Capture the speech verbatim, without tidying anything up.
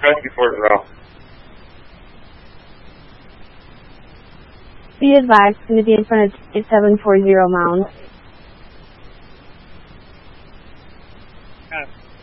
Rescue Fort Row. Be advised, going to be in front of eight seven four zero Mound. Yeah.